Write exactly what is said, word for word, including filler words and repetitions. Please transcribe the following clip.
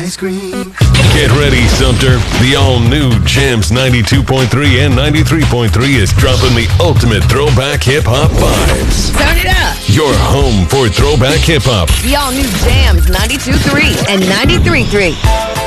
ice cream. Get ready, Sumter. The all-new Jams ninety-two point three and ninety-three point three is dropping the ultimate throwback hip-hop vibes. Turn it up. Your home for throwback hip-hop. The all-new Jams ninety-two point three and ninety-three point three.